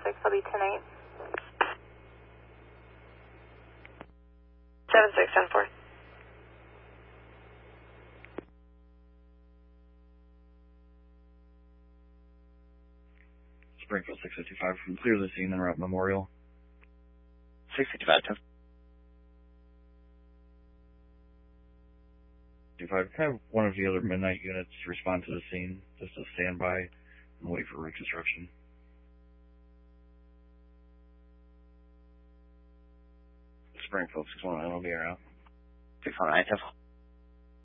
I'll be 10-8. 76-10-4. Springfield 655 from clear the scene and route Memorial. 655, 10. Have one of the other midnight units respond to the scene, just to stand by and wait for reconstruction. Springfield 619, I'll be out. 619,